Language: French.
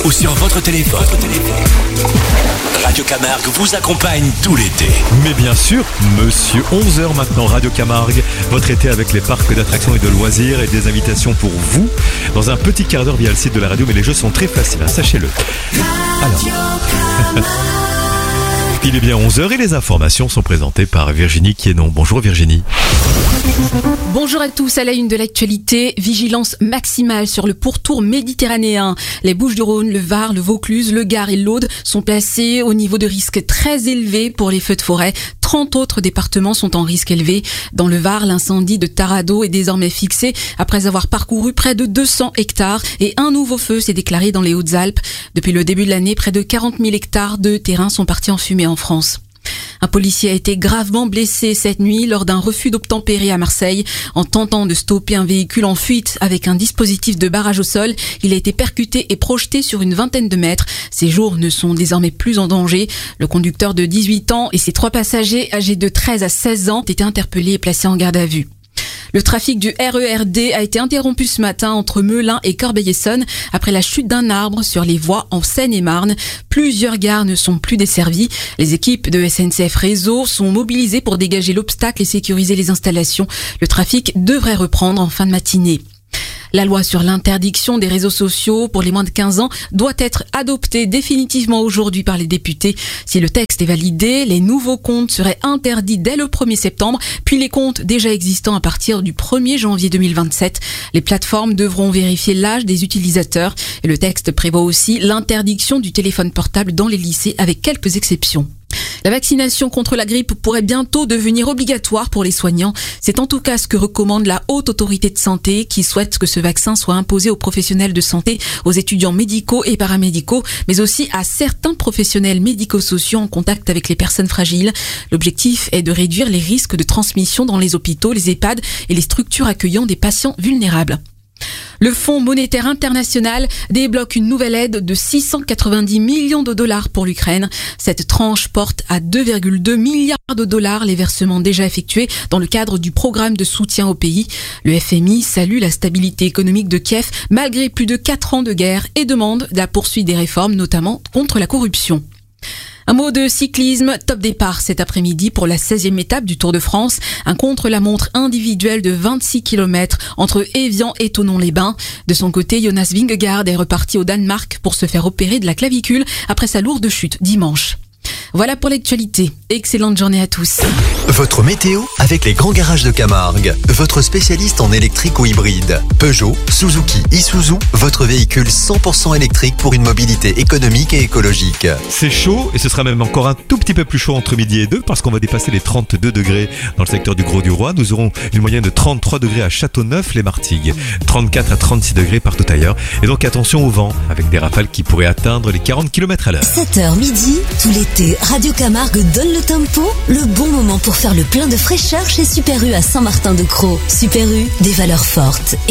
ou sur votre téléphone. Radio Camargue vous accompagne tout l'été. Mais bien sûr, monsieur, 11h maintenant, Radio Camargue, votre été avec les parcs d'attractions et de loisirs et des invitations pour vous dans un petit quart d'heure via le site de la radio, mais les jeux sont très faciles, sachez-le. Alors, il est bien 11h et les informations sont présentées par Virginie Quienon. Bonjour Virginie. Bonjour à tous, à la une de l'actualité, vigilance maximale sur le pourtour méditerranéen. Les Bouches-du-Rhône, le Var, le Vaucluse, le Gard et l'Aude sont placés au niveau de risque très élevé pour les feux de forêt. 30 autres départements sont en risque élevé. Dans le Var, l'incendie de Tarado est désormais fixé après avoir parcouru près de 200 hectares et un nouveau feu s'est déclaré dans les Hautes-Alpes. Depuis le début de l'année, près de 40 000 hectares de terrain sont partis en fumée en France. Un policier a été gravement blessé cette nuit lors d'un refus d'obtempérer à Marseille. En tentant de stopper un véhicule en fuite avec un dispositif de barrage au sol, il a été percuté et projeté sur une vingtaine de mètres. Ses jours ne sont désormais plus en danger. Le conducteur de 18 ans et ses 3 passagers âgés de 13 à 16 ans ont été interpellés et placés en garde à vue. Le trafic du RER D a été interrompu ce matin entre Melun et Corbeil-Essonnes après la chute d'un arbre sur les voies en Seine-et-Marne. Plusieurs gares ne sont plus desservies. Les équipes de SNCF Réseau sont mobilisées pour dégager l'obstacle et sécuriser les installations. Le trafic devrait reprendre en fin de matinée. La loi sur l'interdiction des réseaux sociaux pour les moins de 15 ans doit être adoptée définitivement aujourd'hui par les députés. Si le texte est validé, les nouveaux comptes seraient interdits dès le 1er septembre, puis les comptes déjà existants à partir du 1er janvier 2027. Les plateformes devront vérifier l'âge des utilisateurs et le texte prévoit aussi l'interdiction du téléphone portable dans les lycées avec quelques exceptions. La vaccination contre la grippe pourrait bientôt devenir obligatoire pour les soignants. C'est en tout cas ce que recommande la Haute Autorité de Santé qui souhaite que ce vaccin soit imposé aux professionnels de santé, aux étudiants médicaux et paramédicaux, mais aussi à certains professionnels médico-sociaux en contact avec les personnes fragiles. L'objectif est de réduire les risques de transmission dans les hôpitaux, les EHPAD et les structures accueillant des patients vulnérables. Le Fonds monétaire international débloque une nouvelle aide de 690 millions de dollars pour l'Ukraine. Cette tranche porte à 2,2 milliards de dollars les versements déjà effectués dans le cadre du programme de soutien au pays. Le FMI salue la stabilité économique de Kiev malgré plus de 4 ans de guerre et demande la poursuite des réformes, notamment contre la corruption. Un mot de cyclisme, top départ cet après-midi pour la 16e étape du Tour de France. Un contre-la-montre individuel de 26 km entre Évian et Thonon-les-Bains. De son côté, Jonas Vingegaard est reparti au Danemark pour se faire opérer de la clavicule après sa lourde chute dimanche. Voilà pour l'actualité. Excellente journée à tous. Votre météo avec les grands garages de Camargue. Votre spécialiste en électrique ou hybride. Peugeot, Suzuki, Isuzu, votre véhicule 100% électrique pour une mobilité économique et écologique. C'est chaud et ce sera même encore un tout petit peu plus chaud entre midi et 2 parce qu'on va dépasser les 32 degrés dans le secteur du Gros-du-Roi. Nous aurons une moyenne de 33 degrés à Châteauneuf-les-Martigues, 34 à 36 degrés partout ailleurs. Et donc attention au vent avec des rafales qui pourraient atteindre les 40 km à l'heure. 7h midi, tout l'été, Radio Camargue donne le tempo, le bon moment pour faire le plein de fraîcheur chez Super U à Saint-Martin-de-Crau. Super U, des valeurs fortes